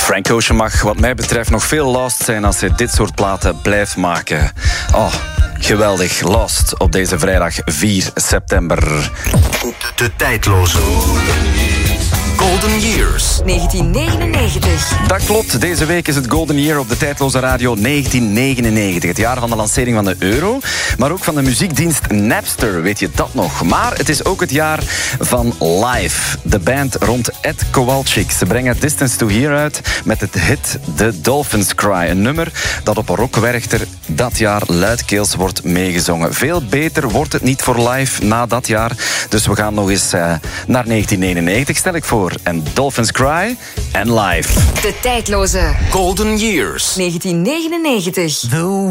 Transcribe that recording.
Frank Ocean mag wat mij betreft nog veel lost zijn als hij dit soort platen blijft maken. Oh, geweldig. Lost op deze vrijdag 4 september. De tijdloze Golden Years 1999. Dat klopt, deze week is het Golden Year op de tijdloze radio 1999. Het jaar van de lancering van de euro, maar ook van de muziekdienst Napster, weet je dat nog? Maar het is ook het jaar van Live, de band rond Ed Kowalczyk. Ze brengen Distance to Here uit met het hit The Dolphins Cry. Een nummer dat op Rock Werchter dat jaar luidkeels wordt meegezongen. Veel beter wordt het niet voor Live na dat jaar. Dus we gaan nog eens naar 1999, stel ik voor. En Dolphins Cry en Live. De tijdloze Golden Years 1999.